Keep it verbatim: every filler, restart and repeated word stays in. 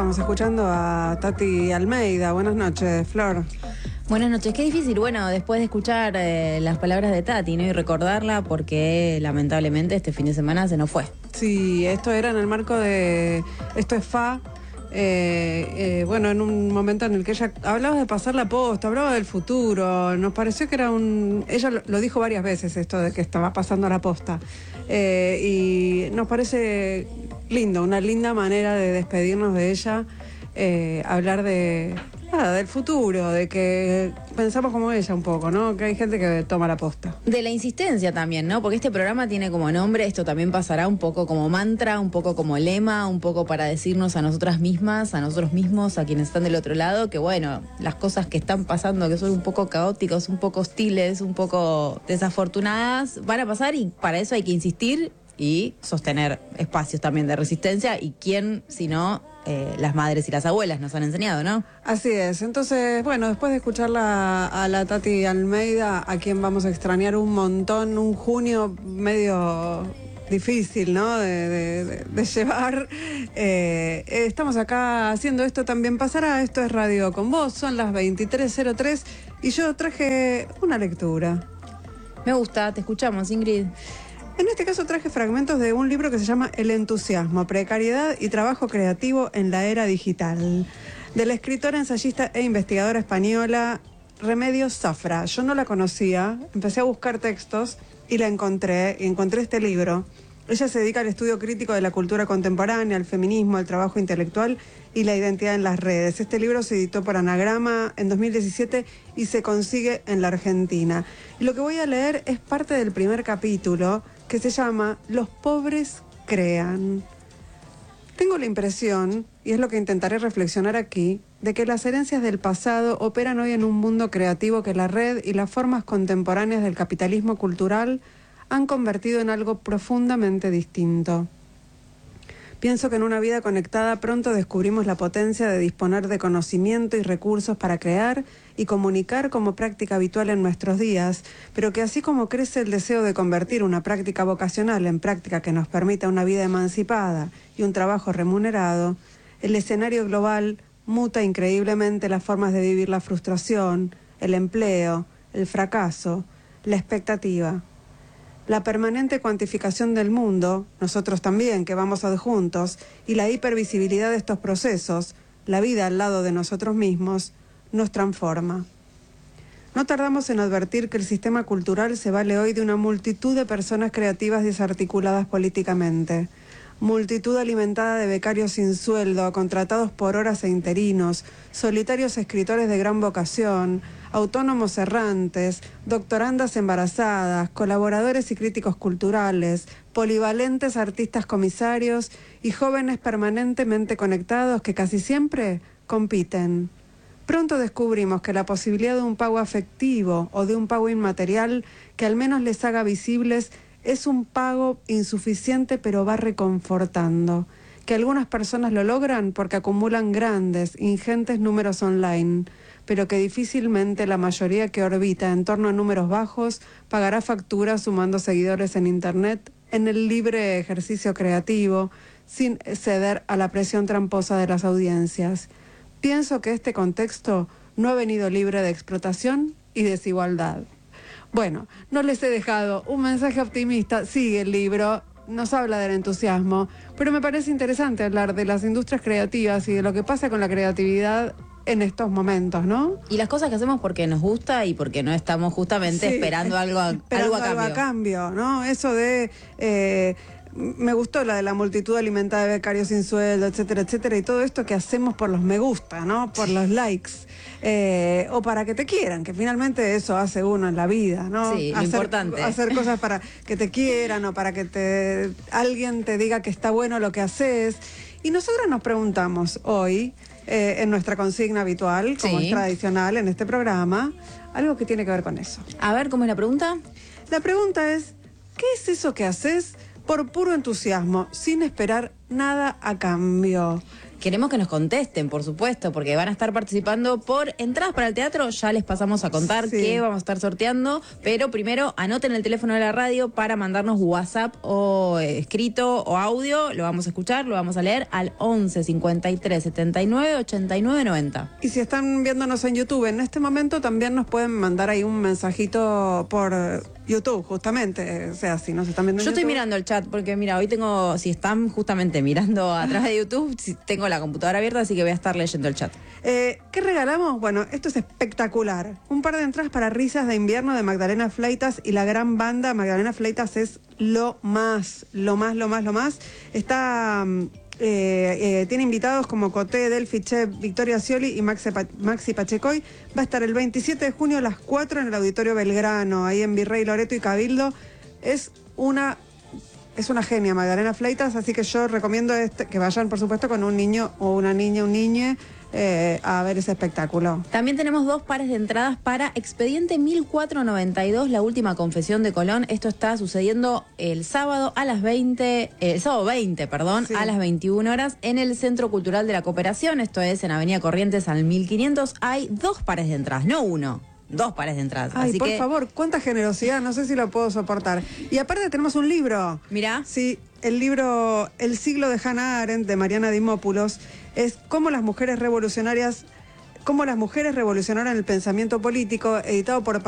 Estábamos escuchando a Tati Almeida. Buenas noches, Flor. Buenas noches, qué difícil, bueno, después de escuchar eh, las palabras de Tati, ¿no? Y recordarla porque lamentablemente este fin de semana se nos fue. Sí, esto era en el marco de Esto es Fa. Eh, eh, bueno, en un momento en el que ella hablaba de pasar la posta, hablaba del futuro, nos pareció que era un... Ella lo, lo dijo varias veces, esto de que estaba pasando la posta. Eh, y nos parece lindo, una linda manera de despedirnos de ella, eh, hablar de... Nada, del futuro, de que pensamos como ella un poco, ¿no? Que hay gente que toma la posta. De la insistencia también, ¿no? Porque este programa tiene como nombre, esto también pasará un poco como mantra, un poco como lema, un poco para decirnos a nosotras mismas, a nosotros mismos, a quienes están del otro lado, que bueno, las cosas que están pasando, que son un poco caóticos, un poco hostiles, un poco desafortunadas, van a pasar y para eso hay que insistir y sostener espacios también de resistencia. Y quién, si no, eh, las madres y las abuelas nos han enseñado, ¿no? Así es. Entonces, bueno, después de escucharla a la Tati Almeida, a quien vamos a extrañar un montón, un junio medio difícil, ¿no? De, de, de llevar. Eh, estamos acá haciendo Esto También Pasará. Esto es Radio con Vos. Son las veintitrés cero tres y yo traje una lectura. Me gusta, te escuchamos, Ingrid. En este caso traje fragmentos de un libro que se llama El entusiasmo, precariedad y trabajo creativo en la era digital, de la escritora, ensayista e investigadora española Remedios Zafra. Yo no la conocía, empecé a buscar textos y la encontré, y encontré este libro. Ella se dedica al estudio crítico de la cultura contemporánea, al feminismo, al trabajo intelectual y la identidad en las redes. Este libro se editó por Anagrama en dos mil diecisiete y se consigue en la Argentina. Y lo que voy a leer es parte del primer capítulo, que se llama Los pobres crean. Tengo la impresión, y es lo que intentaré reflexionar aquí, de que las herencias del pasado operan hoy en un mundo creativo que la red y las formas contemporáneas del capitalismo cultural han convertido en algo profundamente distinto. Pienso que en una vida conectada pronto descubrimos la potencia de disponer de conocimiento y recursos para crear y comunicar como práctica habitual en nuestros días, pero que así como crece el deseo de convertir una práctica vocacional en práctica que nos permita una vida emancipada y un trabajo remunerado, el escenario global muta increíblemente las formas de vivir la frustración, el empleo, el fracaso, la expectativa. La permanente cuantificación del mundo, nosotros también que vamos adjuntos, y la hipervisibilidad de estos procesos, la vida al lado de nosotros mismos, nos transforma. No tardamos en advertir que el sistema cultural se vale hoy de una multitud de personas creativas desarticuladas políticamente, multitud alimentada de becarios sin sueldo, contratados por horas e interinos, solitarios escritores de gran vocación, autónomos errantes, doctorandas embarazadas, colaboradores y críticos culturales, polivalentes artistas comisarios y jóvenes permanentemente conectados que casi siempre compiten. Pronto descubrimos que la posibilidad de un pago afectivo o de un pago inmaterial que al menos les haga visibles es un pago insuficiente, pero va reconfortando. Que algunas personas lo logran porque acumulan grandes, ingentes números online, pero que difícilmente la mayoría que orbita en torno a números bajos pagará facturas sumando seguidores en Internet en el libre ejercicio creativo, sin ceder a la presión tramposa de las audiencias. Pienso que este contexto no ha venido libre de explotación y desigualdad. Bueno, no les he dejado un mensaje optimista, sigue el libro, nos habla del entusiasmo, pero me parece interesante hablar de las industrias creativas y de lo que pasa con la creatividad en estos momentos, ¿no? Y las cosas que hacemos porque nos gusta y porque no estamos justamente sí, esperando algo a, esperando algo a algo cambio. a cambio, ¿no? Eso de... Eh, me gustó la de la multitud alimentada de becarios sin sueldo, etcétera, etcétera, y todo esto que hacemos por los me gusta, ¿no? Por los likes, eh, o para que te quieran, que finalmente eso hace uno en la vida, ¿no? Sí, lo hacer, importante. Hacer cosas para que te quieran o para que te alguien te diga que está bueno lo que haces. Y nosotros nos preguntamos hoy, eh, en nuestra consigna habitual, como sí. es tradicional en este programa, algo que tiene que ver con eso. A ver, ¿cómo es la pregunta? La pregunta es, ¿qué es eso que haces por puro entusiasmo, sin esperar nada a cambio. Queremos que nos contesten, por supuesto, porque van a estar participando por entradas para el teatro. Ya les pasamos a contar Sí. qué vamos a estar sorteando, pero primero anoten el teléfono de la radio para mandarnos WhatsApp o eh, escrito o audio. Lo vamos a escuchar, lo vamos a leer al once cincuenta y tres setenta y nueve ochenta y nueve noventa. Y si están viéndonos en YouTube en este momento, también nos pueden mandar ahí un mensajito por YouTube, justamente. O sea, si nos están viendo en Yo estoy YouTube. mirando el chat porque, mira, hoy tengo, si están justamente mirando a través de YouTube, si tengo la computadora abierta, así que voy a estar leyendo el chat. Eh, ¿Qué regalamos? Bueno, esto es espectacular. Un par de entradas para Risas de Invierno de Magdalena Fleitas y la gran banda. Magdalena Fleitas es lo más, lo más, lo más, lo más. Está... Eh, eh, tiene invitados como Coté, Delphi, Che, Victoria Scioli y Maxi, pa Maxi Pachecoy. Va a estar el veintisiete de junio a las cuatro en el Auditorio Belgrano, ahí en Virrey Loreto y Cabildo. Es una, es una genia Magdalena Fleitas, así que yo recomiendo este, que vayan, por supuesto, con un niño o una niña, un niñe, eh, a ver ese espectáculo. También tenemos dos pares de entradas para Expediente mil cuatrocientos noventa y dos, la última confesión de Colón. Esto está sucediendo el sábado a las veinte, eh, el sábado veinte, perdón, Sí. a las veintiuna horas en el Centro Cultural de la Cooperación. Esto es en Avenida Corrientes al mil quinientos. Hay dos pares de entradas, no uno. Dos pares de entradas. Ay, Así por que, favor, cuánta generosidad, no sé si lo puedo soportar. Y aparte tenemos un libro. mirá, Sí, el libro El siglo de Hannah Arendt, de Mariana Dimopoulos, es cómo las mujeres revolucionarias, cómo las mujeres revolucionaron el pensamiento político, editado por